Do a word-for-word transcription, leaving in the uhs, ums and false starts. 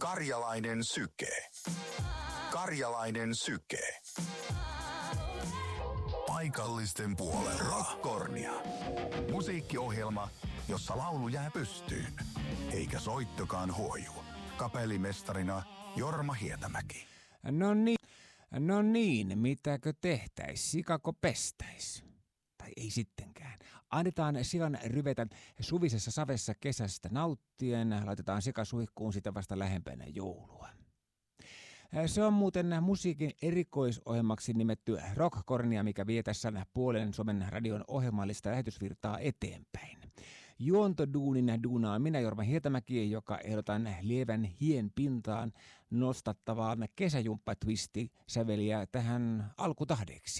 Karjalainen syke. Karjalainen syke. Paikallisten puolella. Rockkornia. Musiikkiohjelma, jossa laulu jää pystyyn. Eikä soittokaan huoju. Kapellimestarina Jorma Hietämäki. No niin, no niin, mitäkö tehtäis? Sikako pestäis? Tai ei sittenkään. Annetaan sian ryvetä suvisessa savessa kesästä nauttien. Laitetaan sika suihkuun sitä vasta lähempänä joulua. Se on muuten musiikin erikoisohjelmaksi nimetty Rockkornia, mikä vie tässä puolen Suomen radion ohjelmallista lähetysvirtaa eteenpäin. Juontoduunin duunaa minä Jorma Hietämäki, joka ehdotan lievän hien pintaan nostattavaa kesäjumppatwisti säveliä tähän alkutahdeeksi.